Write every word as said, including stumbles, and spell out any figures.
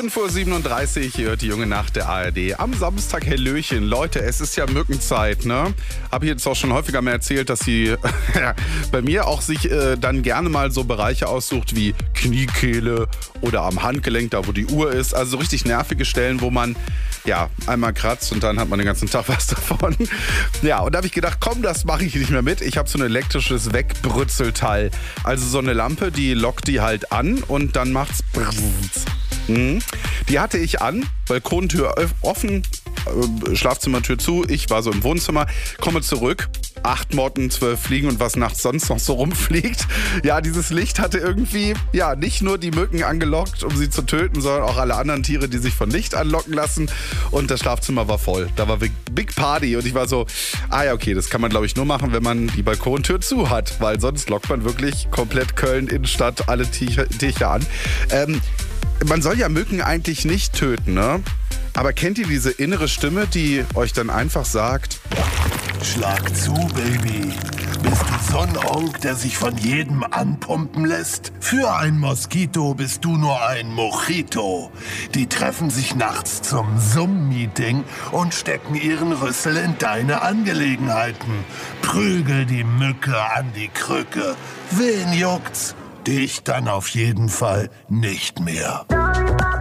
fünf Uhr siebenunddreißig, ihr hört die junge Nacht der A R D. Am Samstag, Hallöchen. Leute, es ist ja Mückenzeit, ne? Habe ich jetzt auch schon häufiger mal erzählt, dass sie bei mir auch sich äh, dann gerne mal so Bereiche aussucht wie Kniekehle oder am Handgelenk, da wo die Uhr ist. Also so richtig nervige Stellen, wo man ja einmal kratzt und dann hat man den ganzen Tag was davon. Ja, und da habe ich gedacht, komm, das mache ich nicht mehr mit. Ich habe so ein elektrisches Wegbrützelteil. Also so eine Lampe, die lockt die halt an und dann macht's brrrz. Mhm. Die hatte ich an, Balkontür offen, Schlafzimmertür zu, ich war so im Wohnzimmer, komme zurück, acht Motten, zwölf Fliegen und was nachts sonst noch so rumfliegt. Ja, dieses Licht hatte irgendwie, ja, nicht nur die Mücken angelockt, um sie zu töten, sondern auch alle anderen Tiere, die sich von Licht anlocken lassen. Und das Schlafzimmer war voll. Da war Big Party und ich war so, ah ja, okay, das kann man glaube ich nur machen, wenn man die Balkontür zu hat, weil sonst lockt man wirklich komplett Köln, Innenstadt, alle Tiecher an. Ähm, Man soll ja Mücken eigentlich nicht töten, ne? Aber kennt ihr diese innere Stimme, die euch dann einfach sagt: Schlag zu, Baby. Bist du so ein Onk, der sich von jedem anpumpen lässt? Für ein Moskito bist du nur ein Mojito. Die treffen sich nachts zum Summ-Meeting und stecken ihren Rüssel in deine Angelegenheiten. Prügel die Mücke an die Krücke. Wen juckt's? Dich dann auf jeden Fall nicht mehr.